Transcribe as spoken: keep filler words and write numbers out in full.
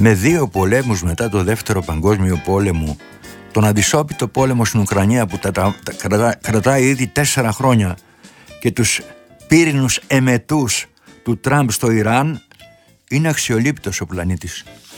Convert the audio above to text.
με δύο πολέμους μετά το δεύτερο παγκόσμιο πόλεμο, τον αντισόπιτο πόλεμο στην Ουκρανία που τα, τα, τα κρατά, κρατάει ήδη τέσσερα χρόνια, και τους πύρινους εμετούς του Τραμπ στο Ιράν, είναι αξιολύπητος ο πλανήτης.